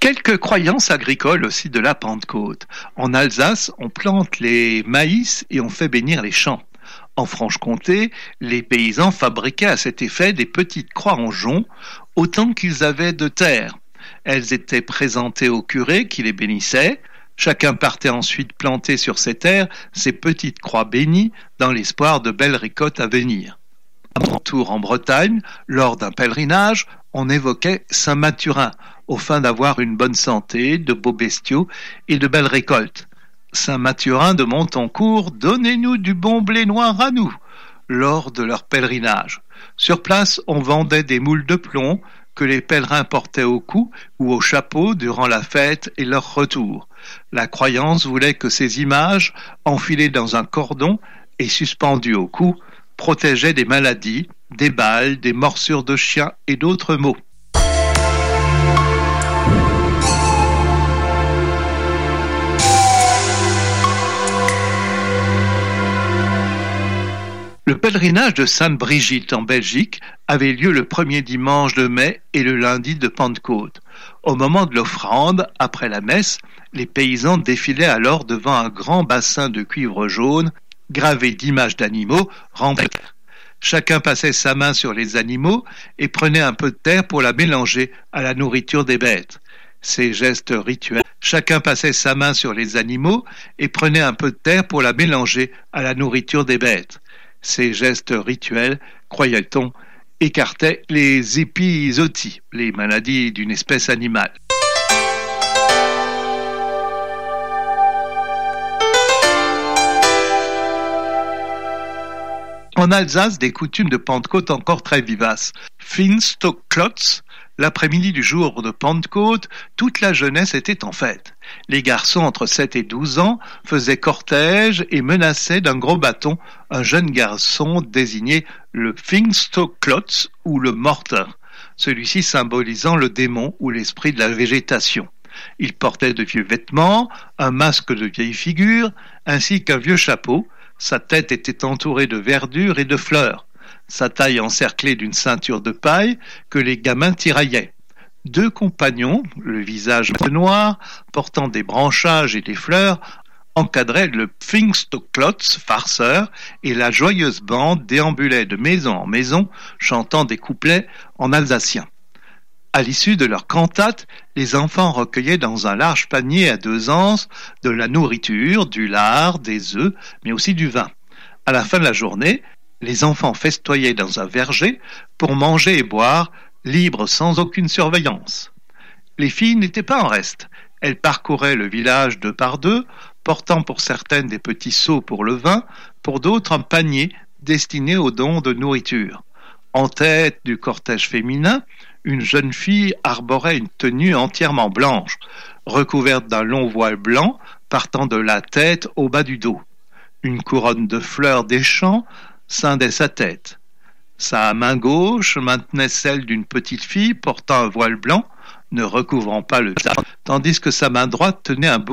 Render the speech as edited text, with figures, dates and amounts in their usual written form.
Quelques croyances agricoles aussi de la Pentecôte. En Alsace, on plante les maïs et on fait bénir les champs. En Franche-Comté, les paysans fabriquaient à cet effet des petites croix en jonc, autant qu'ils avaient de terre. Elles étaient présentées au curé qui les bénissait. Chacun partait ensuite planter sur ses terres ces petites croix bénies dans l'espoir de belles récoltes à venir. À mon tour en Bretagne, lors d'un pèlerinage, on évoquait Saint-Mathurin, au fin d'avoir une bonne santé, de beaux bestiaux et de belles récoltes. Saint-Mathurin de Montoncourt, donnez-nous du bon blé noir à nous, lors de leur pèlerinage. Sur place, on vendait des moules de plomb que les pèlerins portaient au cou ou au chapeau durant la fête et leur retour. La croyance voulait que ces images, enfilées dans un cordon et suspendues au cou, protégeaient des maladies, des balles, des morsures de chiens et d'autres maux. Le pèlerinage de Sainte-Brigitte en Belgique avait lieu le premier dimanche de mai et le lundi de Pentecôte. Au moment de l'offrande, après la messe, les paysans défilaient alors devant un grand bassin de cuivre jaune gravé d'images d'animaux remplis. Chacun passait sa main sur les animaux et prenait un peu de terre pour la mélanger à la nourriture des bêtes. Ces gestes rituels, chacun passait sa main sur les animaux et prenait un peu de terre pour la mélanger à la nourriture des bêtes. Ces gestes rituels, croyait-on, écartaient les épizooties, les maladies d'une espèce animale. En Alsace, des coutumes de Pentecôte encore très vivaces. Pfingstklotz, l'après-midi du jour de Pentecôte, toute la jeunesse était en fête. Les garçons entre 7 et 12 ans faisaient cortège et menaçaient d'un gros bâton un jeune garçon désigné le Pfingstklotz ou le Morter, celui-ci symbolisant le démon ou l'esprit de la végétation. Il portait de vieux vêtements, un masque de vieille figure, ainsi qu'un vieux chapeau. Sa tête était entourée de verdure et de fleurs, sa taille encerclée d'une ceinture de paille que les gamins tiraillaient. Deux compagnons, le visage noir, portant des branchages et des fleurs, encadraient le Pfingstklotz farceur et la joyeuse bande déambulait de maison en maison, chantant des couplets en alsacien. À l'issue de leur cantate, les enfants recueillaient dans un large panier à 2 anses de la nourriture, du lard, des œufs, mais aussi du vin. À la fin de la journée, les enfants festoyaient dans un verger pour manger et boire, libres sans aucune surveillance. Les filles n'étaient pas en reste. Elles parcouraient le village 2 par 2, portant pour certaines des petits seaux pour le vin, pour d'autres un panier destiné aux dons de nourriture. En tête du cortège féminin, une jeune fille arborait une tenue entièrement blanche, recouverte d'un long voile blanc partant de la tête au bas du dos. Une couronne de fleurs des champs scindait sa tête. Sa main gauche maintenait celle d'une petite fille portant un voile blanc, ne recouvrant pas le visage, tandis que sa main droite tenait un